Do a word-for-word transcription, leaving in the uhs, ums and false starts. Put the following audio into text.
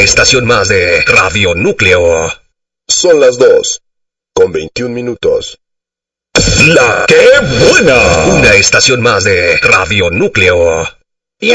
estación más de Radio Núcleo. Son las dos, con veintiún minutos. La ¡Qué buena! Una estación más de Radio Núcleo.